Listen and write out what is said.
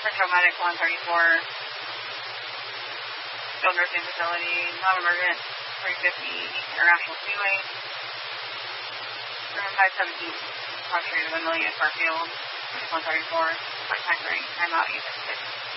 Central Medic 134, skilled nursing facility, non-emergent 350 International Speedway, room 517, concentrated 1 million Farfield, 134, quick time during timeout 866.